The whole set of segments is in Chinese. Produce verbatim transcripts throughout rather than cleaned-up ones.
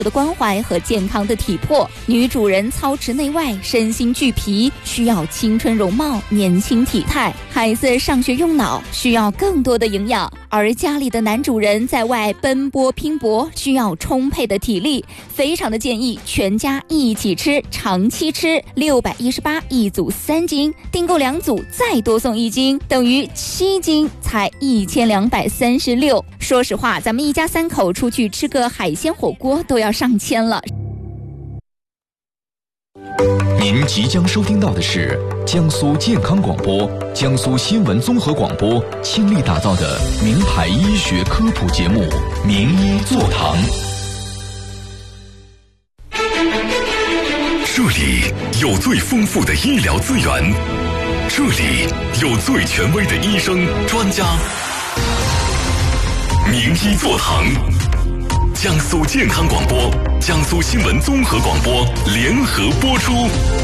的关怀和健康的体魄。女主人操持内外，身心俱疲，需要青春容貌、年轻体态。孩子上学用脑，需要更多的营养。而家里的男主人在外奔波拼搏，需要充沛的体力，非常的建议全家一起吃，长期吃。六百一十八一组三斤，订购两组再多送一斤，等于七斤才一千两百三十六。说实话，咱们一家三口出去吃个海鲜火锅都要上千了。 您即将收听到的是江苏健康广播、江苏新闻综合广播倾力打造的名牌医学科普节目《名医座堂》。 这里有最丰富的医疗资源，这里有最权威的医生专家。名医座堂，江苏健康广播、江苏新闻综合广播联合播出。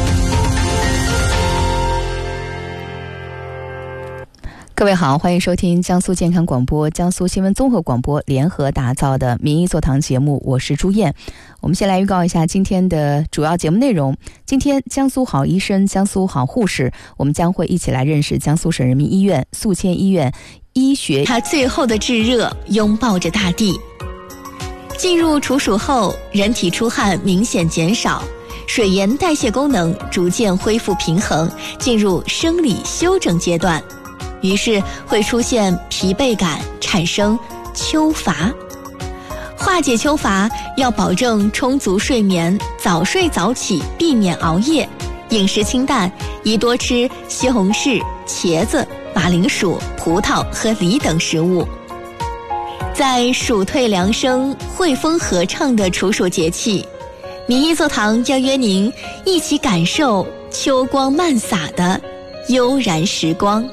各位好，欢迎收听江苏健康广播、江苏新闻综合广播联合打造的名医座堂节目，我是朱燕。我们先来预告一下今天的主要节目内容。今天江苏好医生、江苏好护士，我们将会一起来认识江苏省人民医院、宿迁医院医学。 它最后的炙热拥抱着大地。进入处暑后，人体出汗明显减少，水盐代谢功能逐渐恢复平衡，进入生理休整阶段，于是会出现疲惫感，产生秋乏。化解秋乏要保证充足睡眠，早睡早起，避免熬夜，饮食清淡，宜多吃西红柿、茄子、马铃薯、葡萄和梨等食物。在暑退凉生、惠风和畅的处暑节气，名医座堂邀约您一起感受秋光漫洒的悠然时光。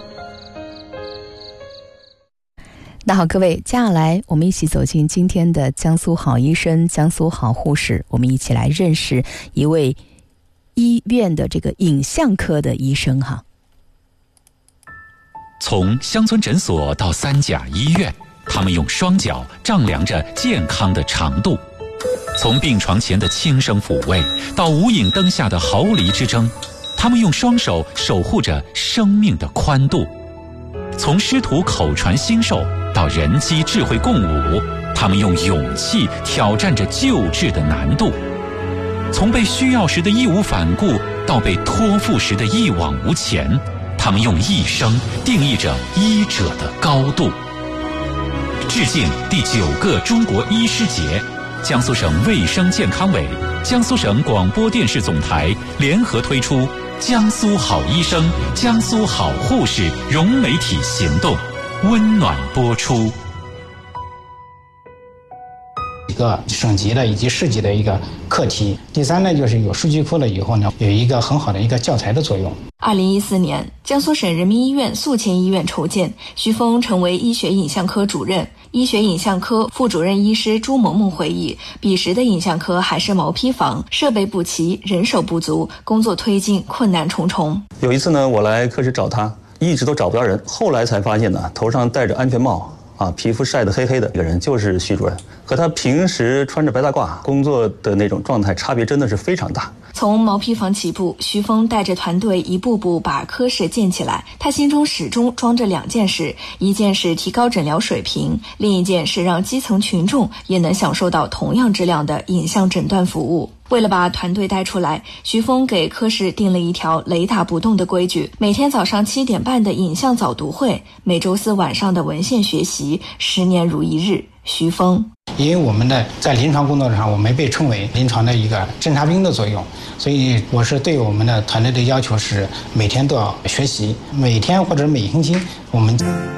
那好，各位，接下来我们一起走进今天的江苏好医生、江苏好护士，我们一起来认识一位医院的这个影像科的医生哈。 从乡村诊所到三甲医院，他们用双脚丈量着健康的长度；从病床前的轻声抚慰到无影灯下的毫厘之争，他们用双手守护着生命的宽度；从师徒口传心授到人机智慧共舞，他们用勇气挑战着救治的难度；从被需要时的义无反顾到被托付时的一往无前，他们用一生定义着医者的高度。致敬第九个中国医师节，江苏省卫生健康委、江苏省广播电视总台联合推出江苏好医生、江苏好护士融媒体行动，温暖播出。 一个省级的以及市级的一个课题。第三呢，就是有数据库了以后呢，有一个很好的一个教材的作用。 二零一四年，江苏省人民医院宿迁医院筹建，徐峰成为医学影像科主任。医学影像科副主任医师朱萌萌回忆，彼时的影像科还是毛坯房，设备不齐，人手不足，工作推进困难重重。 有一次呢，我来科室找他，一直都找不到人，后来才发现呢，头上戴着安全帽啊，皮肤晒得黑黑的一个人就是徐主任，和他平时穿着白大褂工作的那种状态差别真的是非常大。 从毛坯房起步，徐峰带着团队一步步把科室建起来。他心中始终装着两件事，一件是提高诊疗水平，另一件是让基层群众也能享受到同样质量的影像诊断服务。为了把团队带出来，徐峰给科室定了一条雷打不动的规矩：每天早上七点半的影像早读会，每周四晚上的文献学习，十年如一日。徐峰， 因为我们的在临床工作上，我们被称为临床的一个侦察兵的作用，所以我是对我们的团队的要求是每天都要学习，每天或者每星期我们